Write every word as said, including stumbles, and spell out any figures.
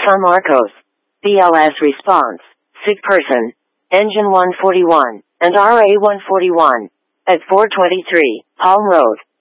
San Marcos. B L S response. Sick person. Engine one forty-one, and R A one forty-one. At four twenty-three, Palm Road.